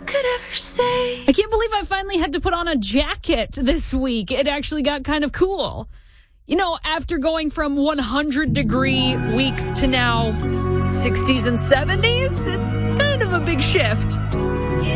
could ever say. I can't believe I finally had to put on a jacket this week. It actually got kind of cool. You know, after going from 100-degree weeks to now 60s and 70s, it's kind of a big shift.